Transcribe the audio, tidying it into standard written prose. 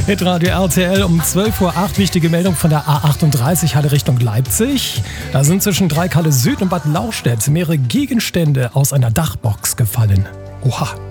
Hitradio RTL um 12.08 Uhr. Wichtige Meldung von der A38 Halle Richtung Leipzig. Da sind zwischen Dreikalle Süd und Bad Lauchstädt mehrere Gegenstände aus einer Dachbox gefallen. Oha.